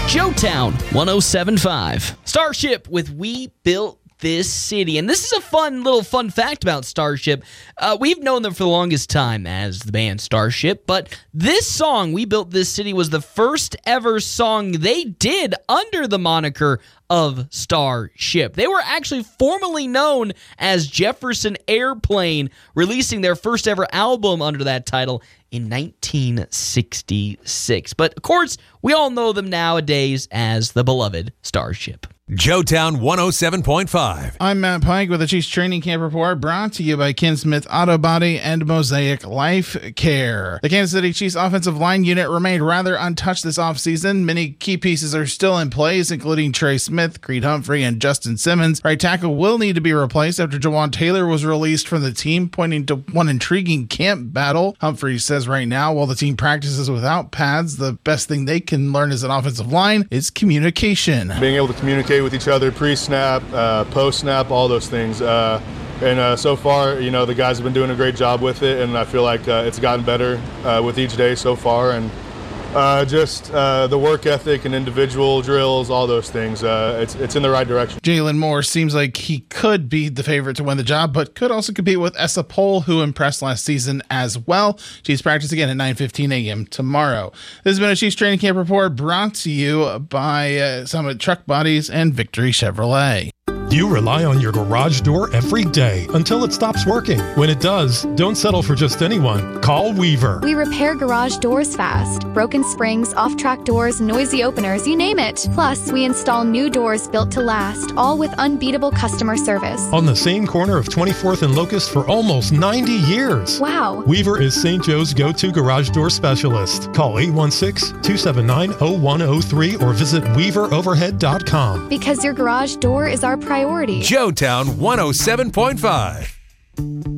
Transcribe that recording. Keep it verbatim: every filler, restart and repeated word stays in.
Joetown one oh seven point five. Starship with We Built This City. And this is a fun little fun fact about Starship. Uh, we've known them for the longest time as the band Starship, but this song, We Built This City, was the first ever song they did under the moniker of Starship. They were actually formerly known as Jefferson Airplane, releasing their first ever album under that title in nineteen sixty-six. But of course, we all know them nowadays as the beloved Starship. Joetown one oh seven point five. I'm Matt Pike with the Chiefs Training Camp Report, brought to you by Ken Smith Auto Body and Mosaic Life Care. The Kansas City Chiefs offensive line unit remained rather untouched this offseason. Many key pieces are still in place, including Trey Smith, Creed Humphrey, and Justin Simmons. Right tackle will need to be replaced after Jawan Taylor was released from the team, pointing to one intriguing camp battle. Humphrey says right now, while the team practices without pads, the best thing they can learn as an offensive line is communication. Being able to communicate with each other pre-snap, uh, post-snap, all those things. Uh, and uh, so far, you know, the guys have been doing a great job with it, and I feel like uh, it's gotten better uh, with each day so far. And uh, just uh, the work ethic and individual drills, all those things, uh, it's it's in the right direction. Jalen Moore seems like he could be the favorite to win the job, but could also compete with Essa Pohl, who impressed last season as well. Chiefs practice again at nine fifteen a.m. tomorrow. This has been a Chiefs Training Camp Report brought to you by uh, Summit Truck Bodies and Victory Chevrolet. You rely on your garage door every day until it stops working. When it does, don't settle for just anyone. Call Weaver. We repair garage doors fast. Broken springs, off-track doors, noisy openers, you name it. Plus, we install new doors built to last, all with unbeatable customer service. On the same corner of twenty-fourth and Locust for almost ninety years. Wow. Weaver is Saint Joe's go-to garage door specialist. Call eight one six, two seven nine, zero one zero three or visit weaver overhead dot com. Because your garage door is our priority. Joetown one oh seven point five.